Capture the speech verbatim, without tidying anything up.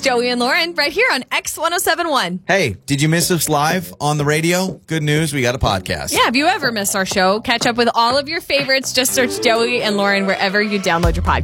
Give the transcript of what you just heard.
It's Joey and Lauren right here on X one oh seven point one. Hey, did you miss us live on the radio? Good news, we got a podcast. Yeah, if you ever miss our show, catch up with all of your favorites. Just search Joey and Lauren wherever you download your podcast.